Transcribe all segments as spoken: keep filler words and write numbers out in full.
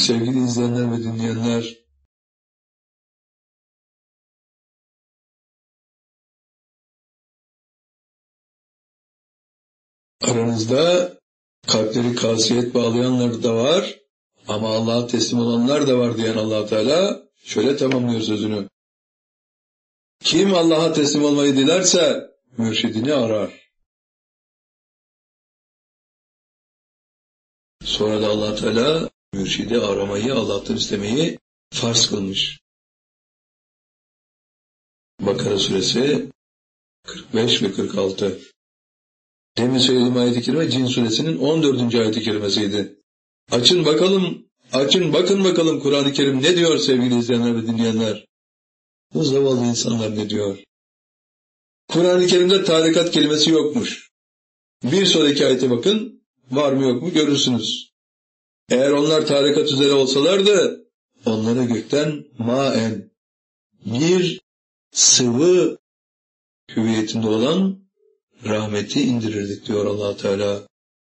Sevgili izleyenler ve dinleyenler, aranızda kalpleri kasiyet bağlayanlar da var ama Allah'a teslim olanlar da var diyen Allah Teala şöyle tamamlıyor sözünü. Kim Allah'a teslim olmayı dilerse mürşidini arar. Sonra da Allah Teala mürşidi aramayı, Allah'tan istemeyi farz kılmış. Bakara suresi kırk beş ve kırk altı. Demin söylediğim ayet-i kerime Cin suresinin on dördüncü ayet-i kerimesiydi. Açın bakalım, açın bakın bakalım Kur'an-ı Kerim ne diyor sevgili izleyenler ve dinleyenler? Bu zavallı insanlar ne diyor? Kur'an-ı Kerim'de tarikat kelimesi yokmuş. Bir sonraki ayete bakın, var mı yok mu görürsünüz. Eğer onlar tarikat üzere olsalardı, onlara gökten maen, bir sıvı hüviyetinde olan rahmeti indirirdik diyor Allah Teala.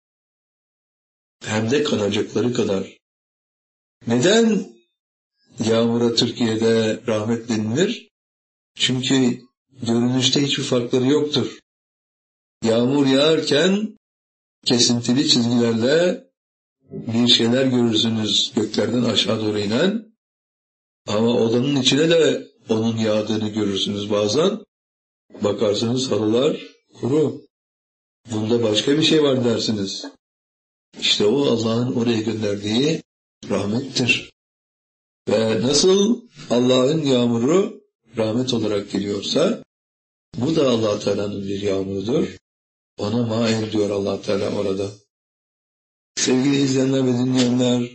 Hem de kanacakları kadar. Neden yağmura Türkiye'de rahmet denilir? Çünkü görünüşte hiçbir farkları yoktur. Yağmur yağarken kesintili çizgilerle bir şeyler görürsünüz göklerden aşağı doğru inen. Ama odanın içine de onun yağdığını görürsünüz bazen. Bakarsınız halılar kuru. Bunda başka bir şey var dersiniz. İşte o Allah'ın oraya gönderdiği rahmettir. Ve nasıl Allah'ın yağmuru rahmet olarak geliyorsa, bu da Allah Teala'nın bir yağmurudur. Ona maen diyor Allah Teala orada. Sevgili izleyenler ve dinleyenler,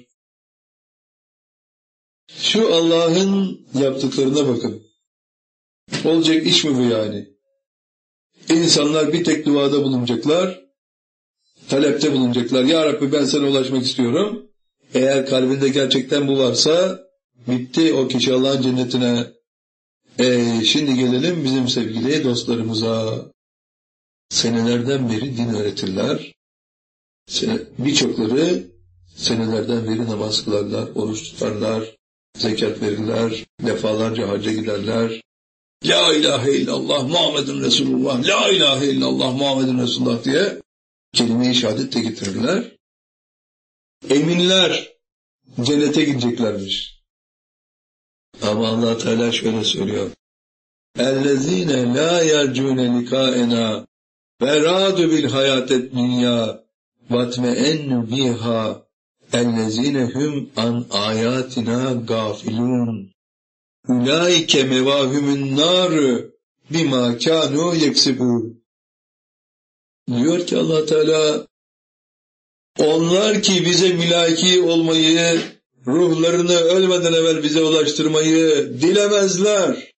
şu Allah'ın yaptıklarına bakın. Olacak iş mi bu yani? İnsanlar bir tek duada bulunacaklar, talepte bulunacaklar. Ya Rabbi ben sana ulaşmak istiyorum. Eğer kalbinde gerçekten bu varsa, bitti o kişi Allah'ın cennetine. E, şimdi gelelim bizim sevgili dostlarımıza. Senelerden beri din öğretirler. Birçokları senelerden beri namaz kılarlar, oruç tutarlar, zekat verirler, defalarca hacca giderler. La ilahe illallah Muhammedun Resulullah, la ilahe illallah Muhammedun Resulullah diye kelime-i şehadet de getirirler. Eminler cennete gideceklermiş. Ama Allah Teala şöyle söylüyor. اَلَّذ۪ينَ لَا يَرْجُونَ لِقَاءَنَا وَرَادُ بِالْحَيَاةِ الدُّنْيَا وَاتْمَئَنُّ بِهَا اَلَّذ۪ينَ هُمْ عَنْ آيَاتِنَا غَافِلُونَ اُولَٰئِكَ مَوَاهُمُ النَّارِ بِمَا كَانُوا يَكْسِبُونَ. Diyor ki Allah Teala, onlar ki bize mülaki olmayı, ruhlarını ölmeden evvel bize ulaştırmayı dilemezler.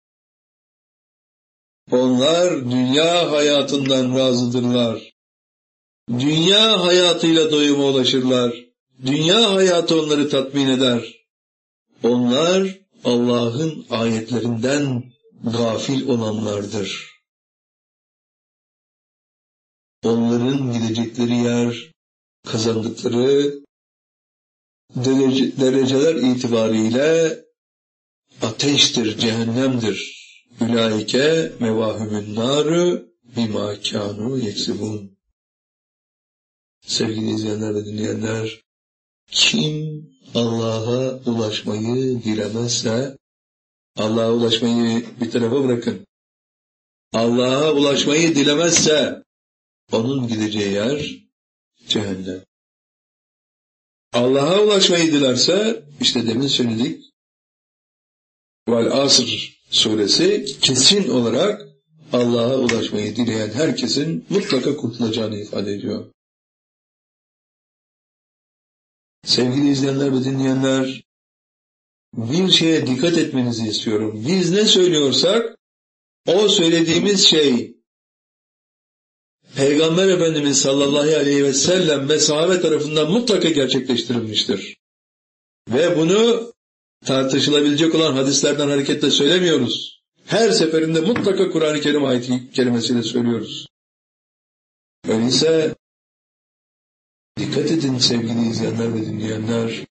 Onlar dünya hayatından razıdırlar. Dünya hayatıyla doyuma ulaşırlar. Dünya hayatı onları tatmin eder. Onlar Allah'ın ayetlerinden gafil olanlardır. Onların gidecekleri yer, kazandıkları derece, dereceler itibariyle ateştir, cehennemdir. Ulaike mevahümün narı bima kânû yeksibûn. Sevgili izleyenler ve dinleyenler, kim Allah'a ulaşmayı dilemezse, Allah'a ulaşmayı bir tarafa bırakın. Allah'a ulaşmayı dilemezse, onun gideceği yer cehennem. Allah'a ulaşmayı dilerse, işte demin söyledik, Vel Asr suresi kesin olarak Allah'a ulaşmayı dileyen herkesin mutlaka kurtulacağını ifade ediyor. Sevgili izleyenler ve dinleyenler, bir şeye dikkat etmenizi istiyorum. Biz ne söylüyorsak, o söylediğimiz şey, Peygamber Efendimiz sallallahu aleyhi ve sellem ve sahabe tarafından mutlaka gerçekleştirilmiştir. Ve bunu tartışılabilecek olan hadislerden hareketle söylemiyoruz. Her seferinde mutlaka Kur'an-ı Kerim ayeti kerimesiyle söylüyoruz. Öyleyse dikkat edin sevgili izleyenler ve dinleyenler.